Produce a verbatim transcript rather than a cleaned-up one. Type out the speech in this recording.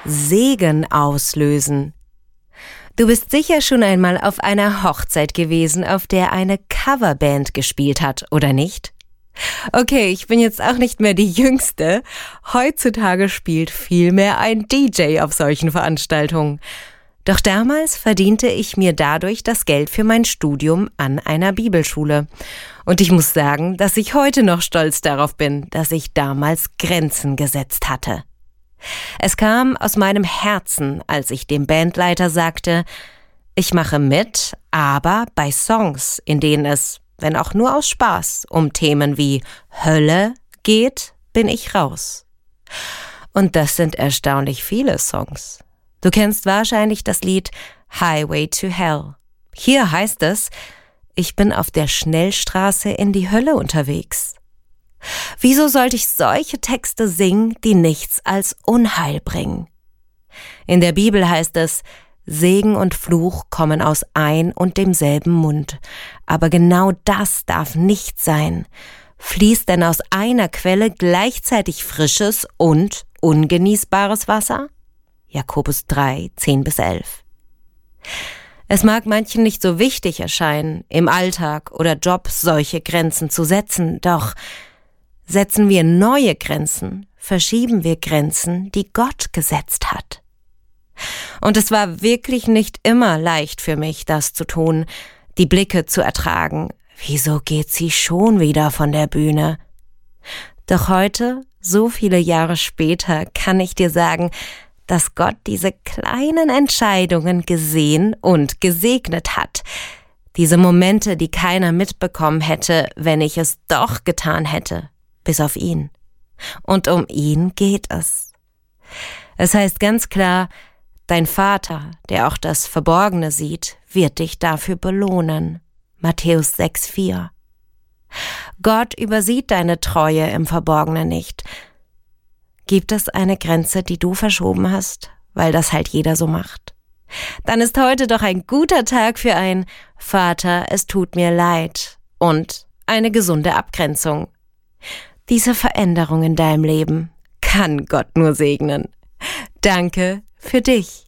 Segen auslösen. Du bist sicher schon einmal auf einer Hochzeit gewesen, auf der eine Coverband gespielt hat, oder nicht? Okay, ich bin jetzt auch nicht mehr die Jüngste. Heutzutage spielt vielmehr ein D J auf solchen Veranstaltungen. Doch damals verdiente ich mir dadurch das Geld für mein Studium an einer Bibelschule. Und ich muss sagen, dass ich heute noch stolz darauf bin, dass ich damals Grenzen gesetzt hatte. Es kam aus meinem Herzen, als ich dem Bandleiter sagte, ich mache mit, aber bei Songs, in denen es, wenn auch nur aus Spaß, um Themen wie Hölle geht, bin ich raus. Und das sind erstaunlich viele Songs. Du kennst wahrscheinlich das Lied Highway to Hell. Hier heißt es, ich bin auf der Schnellstraße in die Hölle unterwegs. Wieso sollte ich solche Texte singen, die nichts als Unheil bringen? In der Bibel heißt es, Segen und Fluch kommen aus ein und demselben Mund. Aber genau das darf nicht sein. Fließt denn aus einer Quelle gleichzeitig frisches und ungenießbares Wasser? Jakobus drei, zehn bis elf. Es mag manchen nicht so wichtig erscheinen, im Alltag oder Job solche Grenzen zu setzen, doch setzen wir neue Grenzen, verschieben wir Grenzen, die Gott gesetzt hat. Und es war wirklich nicht immer leicht für mich, das zu tun, die Blicke zu ertragen. Wieso geht sie schon wieder von der Bühne? Doch heute, so viele Jahre später, kann ich dir sagen, dass Gott diese kleinen Entscheidungen gesehen und gesegnet hat. Diese Momente, die keiner mitbekommen hätte, wenn ich es doch getan hätte, bis auf ihn. Und um ihn geht es. Es heißt ganz klar, dein Vater, der auch das Verborgene sieht, wird dich dafür belohnen. Matthäus sechs, vier. Gott übersieht deine Treue im Verborgenen nicht. Gibt es eine Grenze, die du verschoben hast, weil das halt jeder so macht? Dann ist heute doch ein guter Tag für ein Vater, es tut mir leid und eine gesunde Abgrenzung. Diese Veränderung in deinem Leben kann Gott nur segnen. Danke für dich.